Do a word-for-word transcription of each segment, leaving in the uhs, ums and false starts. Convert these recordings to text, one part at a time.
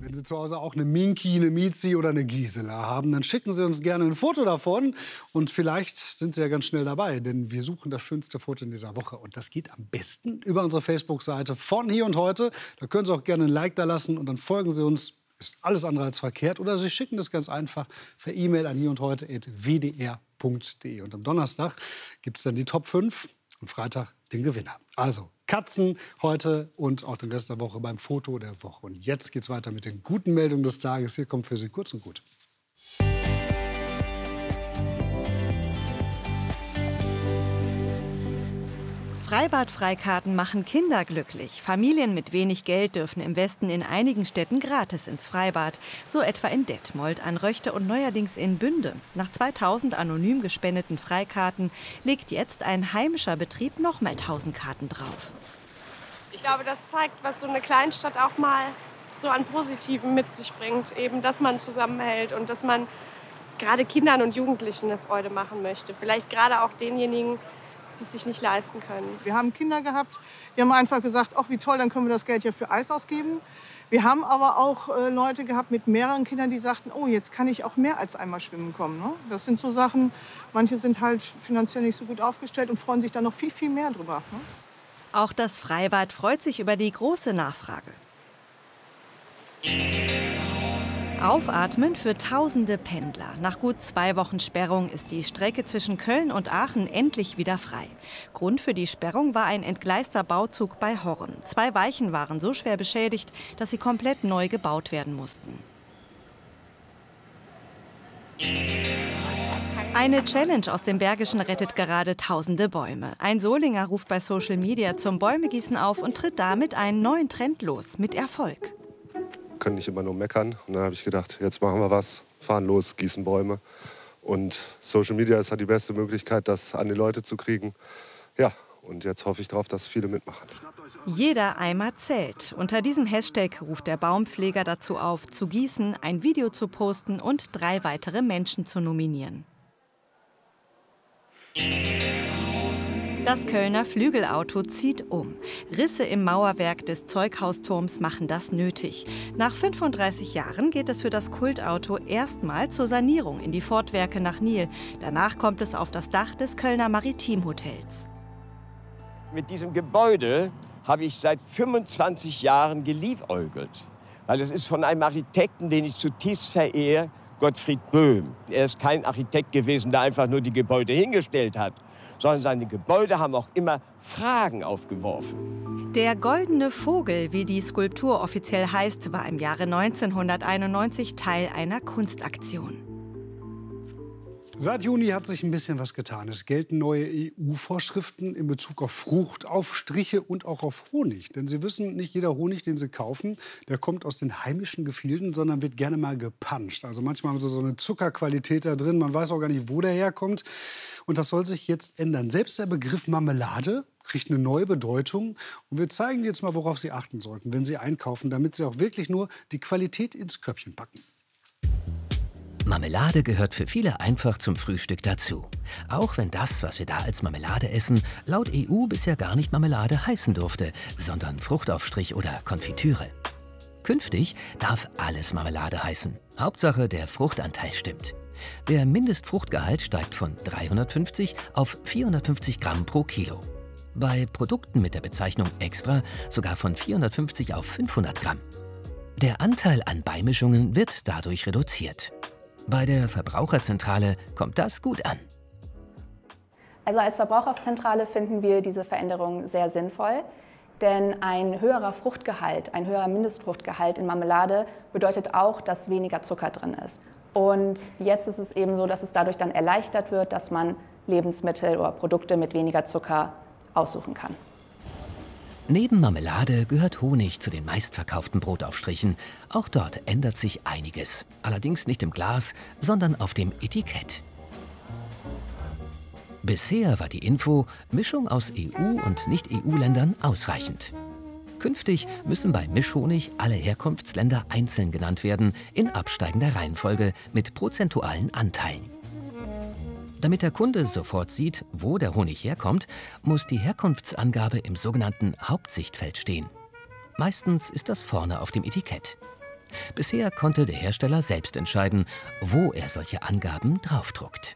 Wenn Sie zu Hause auch eine Minki, eine Miezi oder eine Gisela haben, dann schicken Sie uns gerne ein Foto davon. Und vielleicht sind Sie ja ganz schnell dabei, denn wir suchen das schönste Foto in dieser Woche. Und das geht am besten über unsere Facebook-Seite von Hier und Heute. Da können Sie auch gerne ein Like da lassen und dann folgen Sie uns. Ist alles andere als verkehrt. Oder Sie schicken das ganz einfach per E-Mail an hierundheute at w d r punkt d e. Und am Donnerstag gibt es dann die Top fünf und Freitag den Gewinner. Also Katzen heute und auch den Rest der Woche beim Foto der Woche. Und jetzt geht's weiter mit den guten Meldungen des Tages. Hier kommt für Sie kurz und gut. Freibad-Freikarten machen Kinder glücklich. Familien mit wenig Geld dürfen im Westen in einigen Städten gratis ins Freibad. So etwa in Detmold, an Röchte und neuerdings in Bünde. Nach zweitausend anonym gespendeten Freikarten legt jetzt ein heimischer Betrieb noch mal tausend Karten drauf. Ich glaube, das zeigt, was so eine Kleinstadt auch mal so an Positiven mit sich bringt. Eben, dass man zusammenhält und dass man gerade Kindern und Jugendlichen eine Freude machen möchte. Vielleicht gerade auch denjenigen, die es sich nicht leisten können. Wir haben Kinder gehabt, die haben einfach gesagt, ach wie toll, dann können wir das Geld ja für Eis ausgeben. Wir haben aber auch äh, Leute gehabt mit mehreren Kindern, die sagten, oh, jetzt kann ich auch mehr als einmal schwimmen kommen. Ne? Das sind so Sachen, manche sind halt finanziell nicht so gut aufgestellt und freuen sich da noch viel, viel mehr drüber. Ne? Auch das Freibad freut sich über die große Nachfrage. Aufatmen für tausende Pendler. Nach gut zwei Wochen Sperrung ist die Strecke zwischen Köln und Aachen endlich wieder frei. Grund für die Sperrung war ein entgleister Bauzug bei Horn. Zwei Weichen waren so schwer beschädigt, dass sie komplett neu gebaut werden mussten. Eine Challenge aus dem Bergischen rettet gerade tausende Bäume. Ein Solinger ruft bei Social Media zum Bäumegießen auf und tritt damit einen neuen Trend los, mit Erfolg. Können nicht immer nur meckern. Und dann habe ich gedacht, jetzt machen wir was, fahren los, gießen Bäume. Und Social Media ist halt die beste Möglichkeit, das an die Leute zu kriegen. Ja, und jetzt hoffe ich darauf, dass viele mitmachen. Jeder Eimer zählt. Unter diesem Hashtag ruft der Baumpfleger dazu auf, zu gießen, ein Video zu posten und drei weitere Menschen zu nominieren. Das Kölner Flügelauto zieht um. Risse im Mauerwerk des Zeughausturms machen das nötig. Nach fünfunddreißig Jahren geht es für das Kultauto erstmal zur Sanierung in die Fortwerke nach Nil. Danach kommt es auf das Dach des Kölner Maritimhotels. Mit diesem Gebäude habe ich seit fünfundzwanzig Jahren geliebäugelt. Weil es ist von einem Architekten, den ich zutiefst verehre, Gottfried Böhm. Er ist kein Architekt gewesen, der einfach nur die Gebäude hingestellt hat, sondern seine Gebäude haben auch immer Fragen aufgeworfen. Der Goldene Vogel, wie die Skulptur offiziell heißt, war im Jahre neunzehnhunderteinundneunzig Teil einer Kunstaktion. Seit Juni hat sich ein bisschen was getan. Es gelten neue E U-Vorschriften in Bezug auf Fruchtaufstriche und auch auf Honig. Denn Sie wissen, nicht jeder Honig, den Sie kaufen, der kommt aus den heimischen Gefilden, sondern wird gerne mal gepanscht. Also manchmal haben Sie so eine Zuckerqualität da drin, man weiß auch gar nicht, wo der herkommt. Und das soll sich jetzt ändern. Selbst der Begriff Marmelade kriegt eine neue Bedeutung. Und wir zeigen jetzt mal, worauf Sie achten sollten, wenn Sie einkaufen, damit Sie auch wirklich nur die Qualität ins Körbchen packen. Marmelade gehört für viele einfach zum Frühstück dazu. Auch wenn das, was wir da als Marmelade essen, laut E U bisher gar nicht Marmelade heißen durfte, sondern Fruchtaufstrich oder Konfitüre. Künftig darf alles Marmelade heißen. Hauptsache, der Fruchtanteil stimmt. Der Mindestfruchtgehalt steigt von dreihundertfünfzig auf vierhundertfünfzig Gramm pro Kilo. Bei Produkten mit der Bezeichnung Extra sogar von vierhundertfünfzig auf fünfhundert Gramm. Der Anteil an Beimischungen wird dadurch reduziert. Bei der Verbraucherzentrale kommt das gut an. Also als Verbraucherzentrale finden wir diese Veränderung sehr sinnvoll, denn ein höherer Fruchtgehalt, ein höherer Mindestfruchtgehalt in Marmelade bedeutet auch, dass weniger Zucker drin ist. Und jetzt ist es eben so, dass es dadurch dann erleichtert wird, dass man Lebensmittel oder Produkte mit weniger Zucker aussuchen kann. Neben Marmelade gehört Honig zu den meistverkauften Brotaufstrichen. Auch dort ändert sich einiges. Allerdings nicht im Glas, sondern auf dem Etikett. Bisher war die Info Mischung aus E U- und Nicht-E U-Ländern ausreichend. Künftig müssen bei Mischhonig alle Herkunftsländer einzeln genannt werden, in absteigender Reihenfolge mit prozentualen Anteilen. Damit der Kunde sofort sieht, wo der Honig herkommt, muss die Herkunftsangabe im sogenannten Hauptsichtfeld stehen. Meistens ist das vorne auf dem Etikett. Bisher konnte der Hersteller selbst entscheiden, wo er solche Angaben draufdruckt.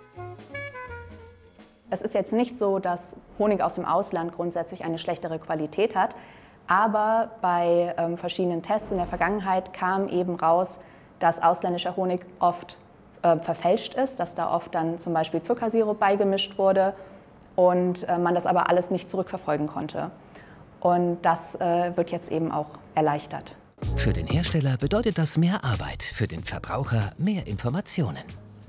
Es ist jetzt nicht so, dass Honig aus dem Ausland grundsätzlich eine schlechtere Qualität hat, aber bei ähm, verschiedenen Tests in der Vergangenheit kam eben raus, dass ausländischer Honig oft äh, verfälscht ist, dass da oft dann zum Beispiel Zuckersirup beigemischt wurde und äh, man das aber alles nicht zurückverfolgen konnte. Und das äh, wird jetzt eben auch erleichtert. Für den Hersteller bedeutet das mehr Arbeit, für den Verbraucher mehr Informationen.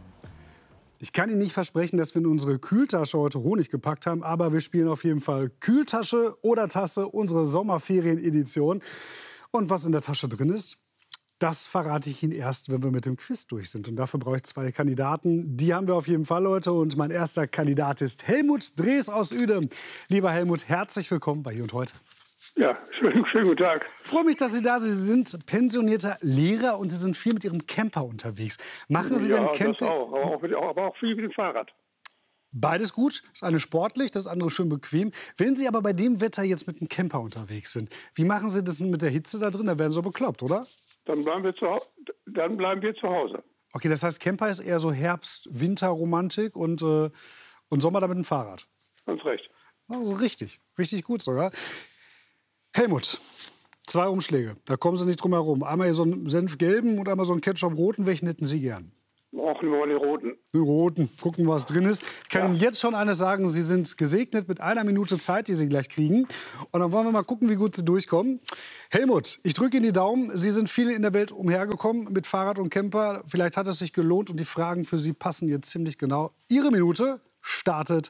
Ich kann Ihnen nicht versprechen, dass wir in unsere Kühltasche heute Honig gepackt haben, aber wir spielen auf jeden Fall Kühltasche oder Tasse, unsere Sommerferien-Edition. Und was in der Tasche drin ist, das verrate ich Ihnen erst, wenn wir mit dem Quiz durch sind. Und dafür brauche ich zwei Kandidaten. Die haben wir auf jeden Fall heute. Und mein erster Kandidat ist Helmut Drees aus Uedem. Lieber Helmut, herzlich willkommen bei Hier und Heute. Ja, schönen, schönen guten Tag. Ich freue mich, dass Sie da sind. Sie sind pensionierter Lehrer und Sie sind viel mit Ihrem Camper unterwegs. Machen Sie ja, denn Camper? Das auch, aber auch, mit, aber auch viel mit dem Fahrrad. Beides gut. Das eine sportlich, das andere schön bequem. Wenn Sie aber bei dem Wetter jetzt mit dem Camper unterwegs sind, wie machen Sie das denn mit der Hitze da drin? Da werden Sie so bekloppt, oder? Dann bleiben wir zu, dann bleiben wir zu Hause. Okay, das heißt, Camper ist eher so Herbst-Winter-Romantik und, äh, und Sommer da mit dem Fahrrad. Ganz recht. Also richtig, richtig gut sogar. Helmut, zwei Umschläge, da kommen Sie nicht drum herum. Einmal hier so einen Senfgelben und einmal so einen Ketchup-roten. Welchen hätten Sie gern? Auch nur den roten. Den roten. Gucken, was drin ist. Ich kann ja. Ihnen jetzt schon eines sagen, Sie sind gesegnet mit einer Minute Zeit, die Sie gleich kriegen. Und dann wollen wir mal gucken, wie gut Sie durchkommen. Helmut, ich drücke Ihnen die Daumen. Sie sind viel in der Welt umhergekommen mit Fahrrad und Camper. Vielleicht hat es sich gelohnt und die Fragen für Sie passen jetzt ziemlich genau. Ihre Minute startet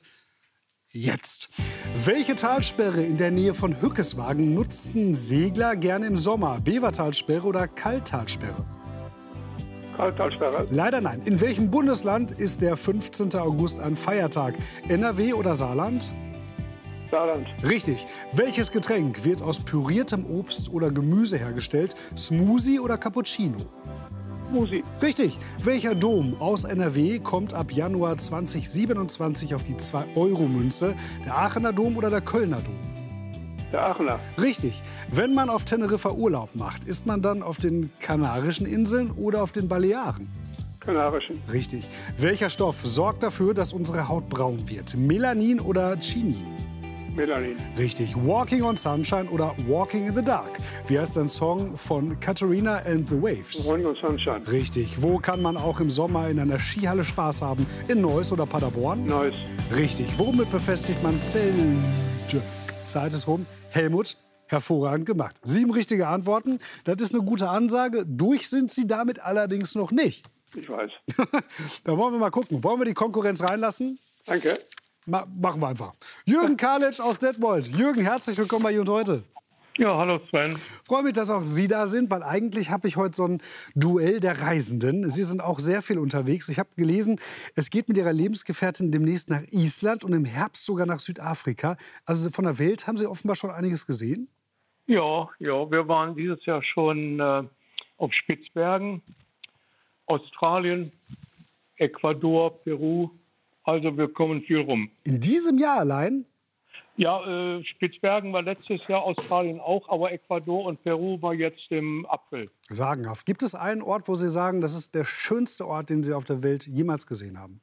jetzt. Welche Talsperre in der Nähe von Hückeswagen nutzten Segler gerne im Sommer? Bevertalsperre oder Kalttalsperre? Kalttalsperre. Leider nein. In welchem Bundesland ist der fünfzehnten August ein Feiertag? N R W oder Saarland? Saarland. Richtig. Welches Getränk wird aus püriertem Obst oder Gemüse hergestellt? Smoothie oder Cappuccino? Smoothie. Richtig. Welcher Dom aus N R W kommt ab Januar zweitausendsiebenundzwanzig auf die zwei Euro Münze? Der Aachener Dom oder der Kölner Dom? Der Aachener. Richtig. Wenn man auf Teneriffa Urlaub macht, ist man dann auf den Kanarischen Inseln oder auf den Balearen? Kanarischen. Richtig. Welcher Stoff sorgt dafür, dass unsere Haut braun wird? Melanin oder Chinin? Melanin. Richtig. Walking on Sunshine oder Walking in the Dark? Wie heißt ein Song von Katarina and the Waves? Walking on Sunshine. Richtig. Wo kann man auch im Sommer in einer Skihalle Spaß haben? In Neuss oder Paderborn? Neuss. Richtig. Womit befestigt man Zelte? Zeit ist rum. Helmut, hervorragend gemacht. Sieben richtige Antworten. Das ist eine gute Ansage. Durch sind Sie damit allerdings noch nicht. Ich weiß. Da wollen wir mal gucken. Wollen wir die Konkurrenz reinlassen? Danke. Ma machen wir einfach. Jürgen Karlitsch aus Detmold. Jürgen, herzlich willkommen bei Hier und Heute. Ja, hallo Sven. Freue mich, dass auch Sie da sind, weil eigentlich habe ich heute so ein Duell der Reisenden. Sie sind auch sehr viel unterwegs. Ich habe gelesen, es geht mit Ihrer Lebensgefährtin demnächst nach Island und im Herbst sogar nach Südafrika. Also von der Welt haben Sie offenbar schon einiges gesehen? Ja, ja, wir waren dieses Jahr schon äh, auf Spitzbergen, Australien, Ecuador, Peru. Also wir kommen viel rum. In diesem Jahr allein? Ja, äh, Spitzbergen war letztes Jahr, Australien auch, aber Ecuador und Peru war jetzt im April. Sagenhaft. Gibt es einen Ort, wo Sie sagen, das ist der schönste Ort, den Sie auf der Welt jemals gesehen haben?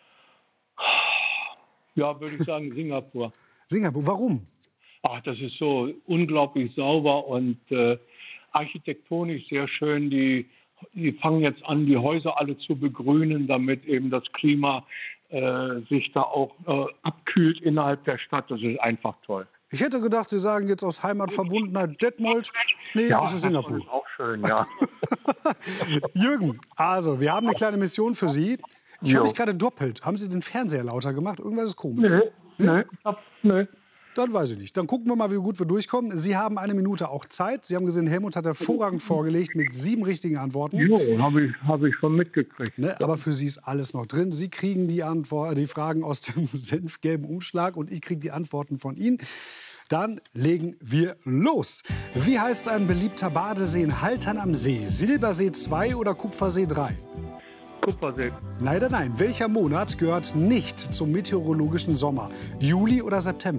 Ja, würde ich sagen Singapur. Singapur, warum? Ach, das ist so unglaublich sauber und äh, architektonisch sehr schön. Die, die fangen jetzt an, die Häuser alle zu begrünen, damit eben das Klima äh, sich da auch äh, abkühlt innerhalb der Stadt. Das ist einfach toll. Ich hätte gedacht, Sie sagen jetzt aus Heimatverbundenheit Detmold. Nee, ja, das ist Singapur. Das ist auch schön, ja. Jürgen, also wir haben eine kleine Mission für Sie. Ich höre mich gerade doppelt. Haben Sie den Fernseher lauter gemacht? Irgendwas ist komisch. Nee, nee, nee. Dann weiß ich nicht. Dann gucken wir mal, wie gut wir durchkommen. Sie haben eine Minute auch Zeit. Sie haben gesehen, Helmut hat hervorragend vorgelegt mit sieben richtigen Antworten. Jo, habe ich, hab ich schon mitgekriegt. Ne, aber für Sie ist alles noch drin. Sie kriegen die, Antwort, die Fragen aus dem senfgelben Umschlag und ich kriege die Antworten von Ihnen. Dann legen wir los. Wie heißt ein beliebter Badesee in Haltern am See? Silbersee zwei oder Kupfersee drei? Kupfersee. Leider nein. Welcher Monat gehört nicht zum meteorologischen Sommer? Juli oder September?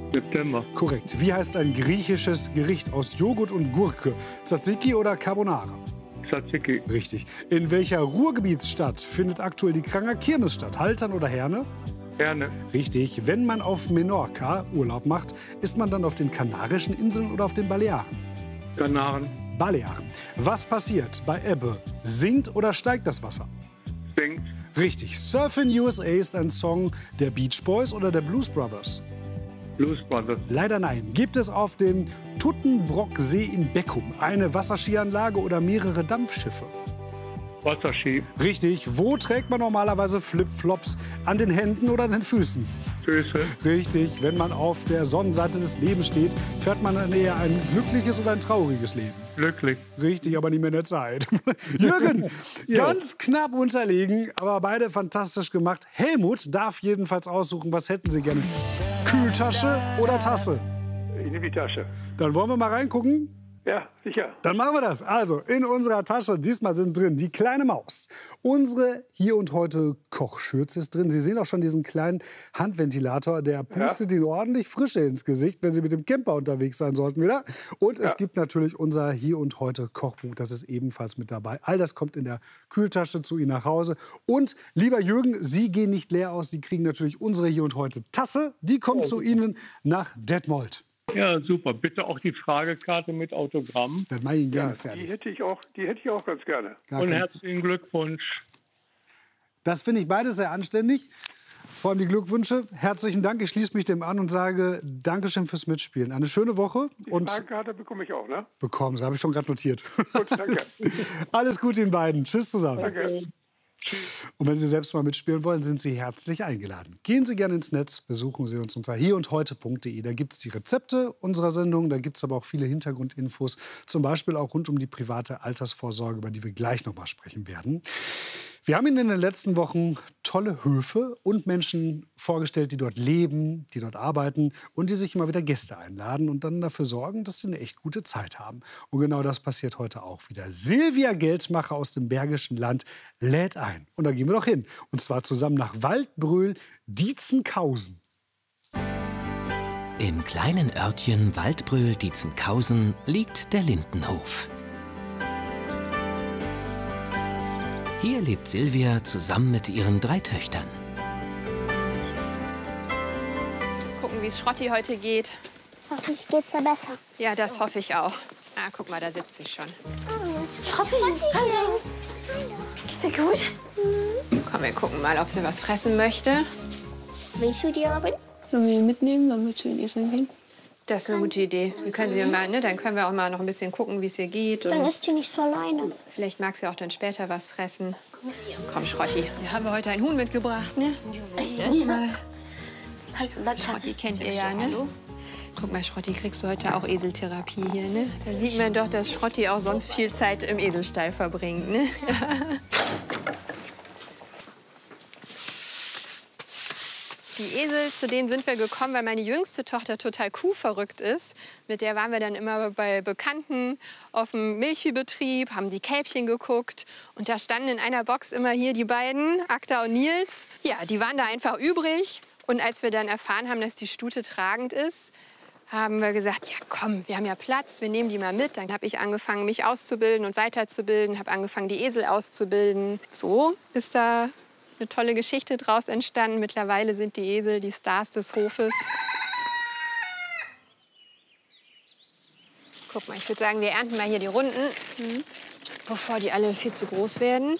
September. Korrekt. Wie heißt ein griechisches Gericht aus Joghurt und Gurke? Tzatziki oder Carbonara? Tzatziki. Richtig. In welcher Ruhrgebietsstadt findet aktuell die Kranger Kirmes statt? Haltern oder Herne? Herne. Richtig. Wenn man auf Menorca Urlaub macht, ist man dann auf den Kanarischen Inseln oder auf den Balearen? Kanaren. Balearen. Was passiert bei Ebbe? Sinkt oder steigt das Wasser? Sinkt. Richtig. Surfin' U S A ist ein Song der Beach Boys oder der Blues Brothers? Blues Brothers. Leider nein. Gibt es auf dem Tuttenbrocksee in Beckum eine Wasserskianlage oder mehrere Dampfschiffe? Wasserski. Richtig. Wo trägt man normalerweise Flipflops? An den Händen oder an den Füßen? Füße. Richtig. Wenn man auf der Sonnenseite des Lebens steht, fährt man dann eher ein glückliches oder ein trauriges Leben? Glücklich. Richtig, aber nicht mehr in der Zeit. Jürgen, ganz knapp unterlegen, aber beide fantastisch gemacht. Helmut darf jedenfalls aussuchen, was hätten Sie gerne? Kühltasche oder Tasse? Ich nehme die Tasche. Dann wollen wir mal reingucken. Ja, sicher. Dann machen wir das. Also, in unserer Tasche, diesmal sind drin die kleine Maus. Unsere Hier und Heute Kochschürze ist drin. Sie sehen auch schon diesen kleinen Handventilator, der pustet ja. Ihnen ordentlich Frische ins Gesicht, wenn Sie mit dem Camper unterwegs sein sollten wieder. Und es ja. gibt natürlich unser Hier und Heute Kochbuch, das ist ebenfalls mit dabei. All das kommt in der Kühltasche zu Ihnen nach Hause. Und, lieber Jürgen, Sie gehen nicht leer aus. Sie kriegen natürlich unsere Hier und Heute Tasse. Die kommt oh. zu Ihnen nach Detmold. Ja, super. Bitte auch die Fragekarte mit Autogramm. Das mache ich Ihnen gerne Ja, fertig. die hätte ich auch, die hätte ich auch ganz gerne. Gar Und kein- herzlichen Glückwunsch. Das finde ich beides sehr anständig. Vor allem die Glückwünsche. Herzlichen Dank. Ich schließe mich dem an und sage Dankeschön fürs Mitspielen. Eine schöne Woche. Die Und Fragekarte bekomme ich auch, ne? bekommen Sie, habe ich schon gerade notiert. Gut, danke. Alles Gute Ihnen beiden. Tschüss zusammen. Danke. Und wenn Sie selbst mal mitspielen wollen, sind Sie herzlich eingeladen. Gehen Sie gerne ins Netz, besuchen Sie uns unter hier und heute punkt de. Da gibt es die Rezepte unserer Sendung, da gibt es aber auch viele Hintergrundinfos, zum Beispiel auch rund um die private Altersvorsorge, über die wir gleich noch mal sprechen werden. Wir haben Ihnen in den letzten Wochen tolle Höfe und Menschen vorgestellt, die dort leben, die dort arbeiten und die sich immer wieder Gäste einladen und dann dafür sorgen, dass sie eine echt gute Zeit haben. Und genau das passiert heute auch wieder. Silvia Geldmacher aus dem Bergischen Land lädt ein. Und da gehen wir doch hin. Und zwar zusammen nach Waldbröl-Dietzenkhausen. Im kleinen Örtchen Waldbröl-Dietzenkhausen liegt der Lindenhof. Hier lebt Silvia zusammen mit ihren drei Töchtern. Gucken, wie es Schrotti heute geht. Hoffentlich geht's ja besser. Ja, das hoffe ich auch. Ah, guck mal, da sitzt sie schon. Schrotti, hallo. Geht's dir gut? Komm, wir gucken mal, ob sie was fressen möchte. Willst du die Robin? Sollen wir ihn mitnehmen, wenn wir zu den Eseln gehen? Das ist eine gute Idee. Wir können sie mal, ne? Dann können wir auch mal noch ein bisschen gucken, wie es ihr geht. Und Dann ist sie nicht so alleine. vielleicht mag sie auch dann später was fressen. Komm, Schrotti. Wir haben heute ein Huhn mitgebracht, ne? Echt? Mal. Hallo, Lotta. Schrotti kennt ihr ja, ne? Guck mal, Schrotti, kriegst du heute auch Eseltherapie hier, ne? Da sieht man doch, dass Schrotti auch sonst viel Zeit im Eselstall verbringt, ne? Die Esel, zu denen sind wir gekommen, weil meine jüngste Tochter total kuhverrückt ist. Mit der waren wir dann immer bei Bekannten auf dem Milchviehbetrieb, haben die Kälbchen geguckt. Und da standen in einer Box immer hier die beiden, Akta und Nils. Ja, die waren da einfach übrig. Und als wir dann erfahren haben, dass die Stute tragend ist, haben wir gesagt, ja komm, wir haben ja Platz, wir nehmen die mal mit. Dann habe ich angefangen, mich auszubilden und weiterzubilden, habe angefangen, die Esel auszubilden. So ist da eine tolle Geschichte draus entstanden. Mittlerweile sind die Esel die Stars des Hofes. Guck mal, ich würde sagen, wir ernten mal hier die Runden, mhm. bevor die alle viel zu groß werden.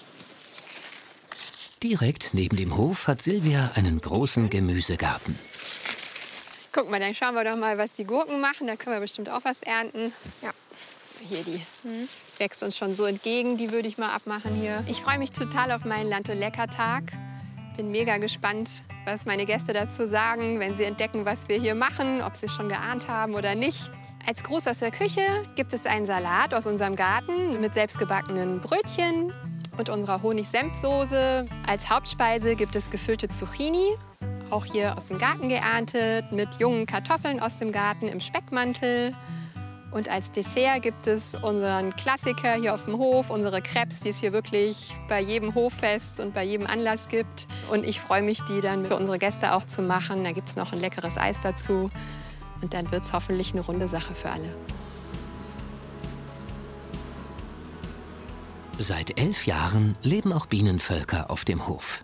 Direkt neben dem Hof hat Silvia einen großen Gemüsegarten. Guck mal, dann schauen wir doch mal, was die Gurken machen. Da können wir bestimmt auch was ernten. Ja. Hier, die mhm. wächst uns schon so entgegen. Die würde ich mal abmachen hier. Ich freue mich total auf meinen Land- und Lecker-Tag. Bin mega gespannt, was meine Gäste dazu sagen, wenn sie entdecken, was wir hier machen, ob sie es schon geahnt haben oder nicht. Als Gruß aus der Küche gibt es einen Salat aus unserem Garten mit selbstgebackenen Brötchen und unserer Honig-Senf-Soße. Als Hauptspeise gibt es gefüllte Zucchini, auch hier aus dem Garten geerntet, mit jungen Kartoffeln aus dem Garten im Speckmantel. Und als Dessert gibt es unseren Klassiker hier auf dem Hof, unsere Crêpes, die es hier wirklich bei jedem Hoffest und bei jedem Anlass gibt. Und ich freue mich, die dann für unsere Gäste auch zu machen. Da gibt es noch ein leckeres Eis dazu. Und dann wird es hoffentlich eine runde Sache für alle. Seit elf Jahren leben auch Bienenvölker auf dem Hof.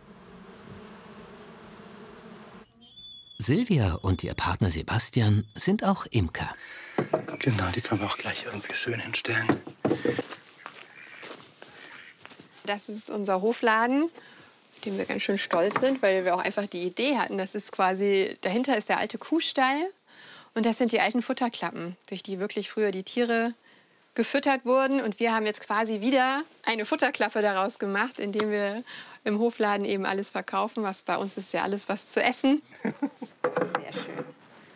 Silvia und ihr Partner Sebastian sind auch Imker. Genau, die können wir auch gleich irgendwie schön hinstellen. Das ist unser Hofladen, auf den wir ganz schön stolz sind, weil wir auch einfach die Idee hatten, das ist quasi, dahinter ist der alte Kuhstall und das sind die alten Futterklappen, durch die wirklich früher die Tiere gefüttert wurden. Und wir haben jetzt quasi wieder eine Futterklappe daraus gemacht, indem wir im Hofladen eben alles verkaufen. Was bei uns ist ja alles was zu essen. Sehr schön.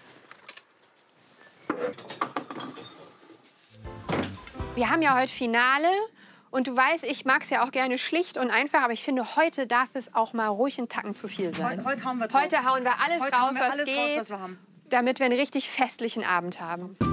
Wir haben ja heute Finale. Und du weißt, ich mag es ja auch gerne schlicht und einfach, aber ich finde, heute darf es auch mal ruhig einen Tacken zu viel sein. Heute, heute hauen wir drauf. Heute hauen wir alles heute raus, hauen wir was alles geht, raus, was wir haben. damit wir einen richtig festlichen Abend haben.